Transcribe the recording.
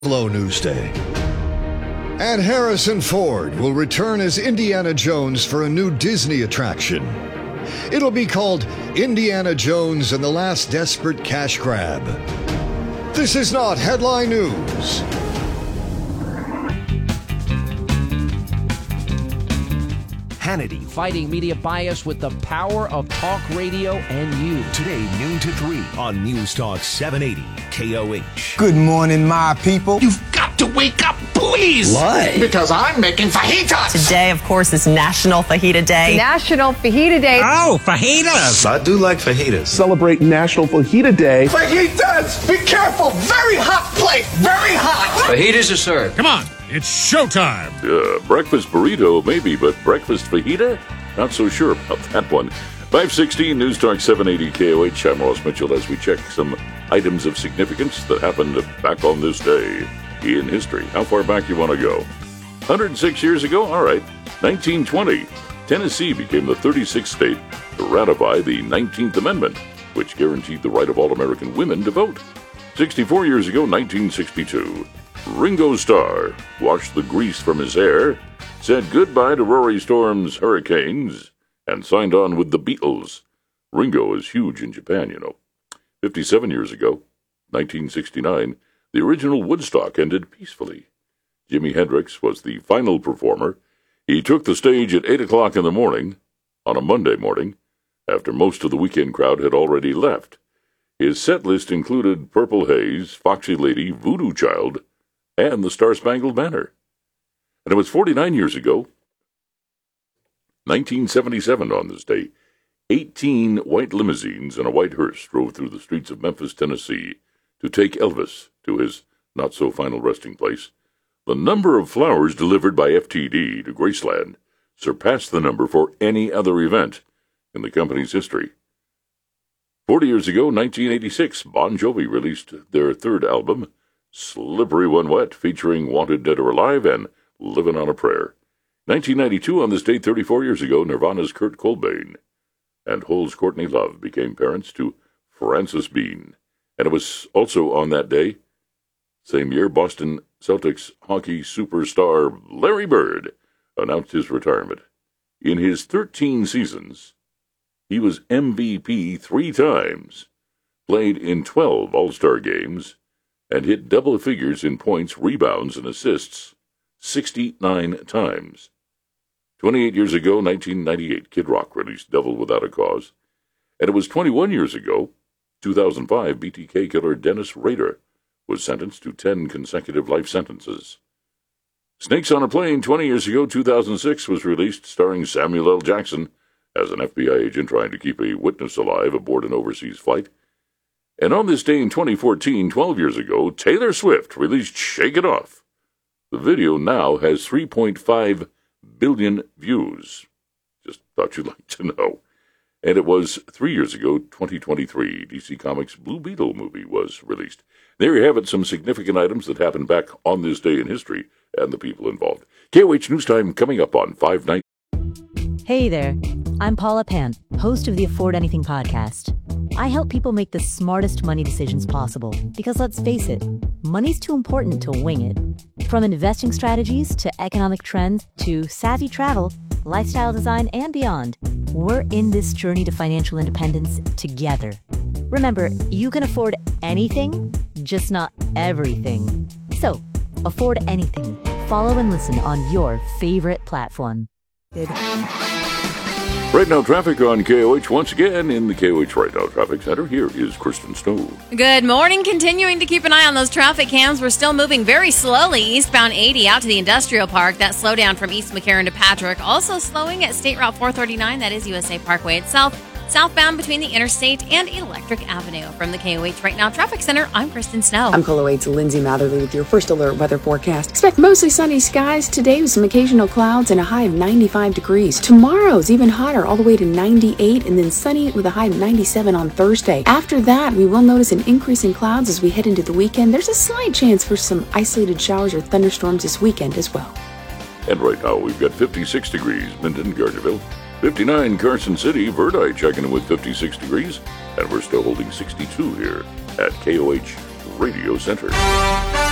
Buffalo Newsday. And Harrison Ford will return as Indiana Jones for a new Disney attraction. It'll be called Indiana Jones and the Last Desperate Cash Grab. This is not headline news. Hannity, fighting media bias with the power of talk radio and you. Today, noon to 3 on News Talk 780 KOH. Good morning, my people. You've got to wake up, please. Why? Because I'm making fajitas. Today, of course, is National Fajita Day. National Fajita Day. Oh, fajitas. I do like fajitas. Celebrate National Fajita Day. Fajitas! Be careful! Very hot plate! Very hot! Fajitas are served. Come on, it's showtime. Breakfast burrito, maybe, but breakfast fajita? Not so sure about that one. 516 News Talk 780 KOH. I'm Ross Mitchell as we check some items of significance that happened back on this day in history. How far back you want to go? 106 years ago? All right. 1920. Tennessee became the 36th state to ratify the 19th Amendment, which guaranteed the right of all American women to vote. 64 years ago, 1962. Ringo Starr washed the grease from his hair, said goodbye to Rory Storm's Hurricanes, and signed on with the Beatles. Ringo is huge in Japan, you know. 57 years ago, 1969, the original Woodstock ended peacefully. Jimi Hendrix was the final performer. He took the stage at 8 o'clock in the morning, on a Monday morning, after most of the weekend crowd had already left. His set list included Purple Haze, Foxy Lady, Voodoo Child, and the Star-Spangled Banner. And it was 49 years ago, 1977 on this day, 18 white limousines and a white hearse drove through the streets of Memphis, Tennessee, to take Elvis to his not-so-final resting place. The number of flowers delivered by FTD to Graceland surpassed the number for any other event in the company's history. 40 years ago, 1986, Bon Jovi released their third album, Slippery When Wet, featuring Wanted Dead or Alive and Livin' on a Prayer. 1992, on this date 34 years ago, Nirvana's Kurt Cobain and Hole's Courtney Love became parents to Frances Bean. And it was also on that day, same year, Boston Celtics hockey superstar Larry Bird announced his retirement. In his 13 seasons, he was MVP 3 times, played in 12 All-Star games, and hit double figures in points, rebounds, and assists 69 times. 28 years ago, 1998, Kid Rock released Devil Without a Cause. And it was 21 years ago, 2005, BTK killer Dennis Rader was sentenced to 10 consecutive life sentences. Snakes on a Plane, 20 years ago, 2006, was released, starring Samuel L. Jackson as an FBI agent trying to keep a witness alive aboard an overseas flight. And on this day in 2014, 12 years ago, Taylor Swift released Shake It Off. The video now has 3.5 billion views. Just thought you'd like to know. And it was 3 years ago, 2023, DC Comics' Blue Beetle movie was released. There you have it, some significant items that happened back on this day in history and the people involved. KOH News Time coming up on 590. Hey there, I'm Paula Pant, host of the Afford Anything podcast. I help people make the smartest money decisions possible because, let's face it, money's too important to wing it. From investing strategies to economic trends to savvy travel, lifestyle design, and beyond, we're in this journey to financial independence together. Remember, you can afford anything, just not everything. So, afford anything. Follow and listen on your favorite platform. Right now, traffic on KOH once again in the KOH Right Now Traffic Center. Here is Kristen Snow. Good morning. Continuing to keep an eye on those traffic cams. We're still moving very slowly eastbound 80 out to the Industrial Park. That slowdown from East McCarran to Patrick. Also slowing at State Route 439. That is USA Parkway itself. Southbound between the Interstate and Electric Avenue. From the KOH Right Now Traffic Center, I'm Kristen Snow. I'm KOLO 8's Lindsay Matherly with your first alert weather forecast. Expect mostly sunny skies today with some occasional clouds and a high of 95 degrees. Tomorrow's even hotter, all the way to 98, and then sunny with a high of 97 on Thursday. After that, we will notice an increase in clouds as we head into the weekend. There's a slight chance for some isolated showers or thunderstorms this weekend as well. And right now, we've got 56 degrees, Minden, Gardnerville. 59 Carson City, Verdi checking in with 56 degrees, and we're still holding 62 here at KOH Radio Center.